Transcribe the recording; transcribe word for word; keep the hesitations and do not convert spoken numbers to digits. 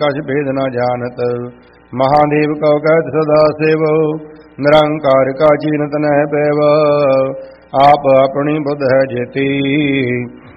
कछ भेद न जानत। महादेव कौ कहत सदा सेव, निरंकार का चीन तनह पैव। आप अपनी बुध है जेती,